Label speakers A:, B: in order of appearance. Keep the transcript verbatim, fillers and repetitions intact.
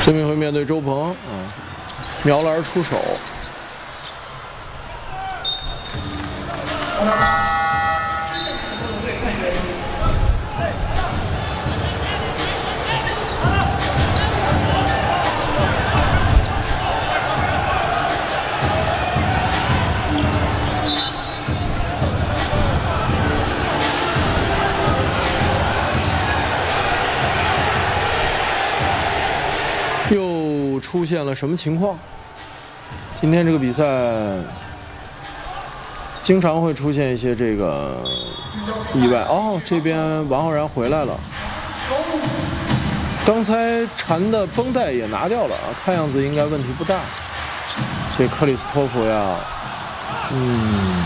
A: 孙铭徽面对周鹏啊，瞄篮出手。又出现了什么情况？今天这个比赛经常会出现一些这个意外。哦，这边王浩然回来了，刚才缠的绷带也拿掉了啊，看样子应该问题不大。这克里斯托弗呀，嗯。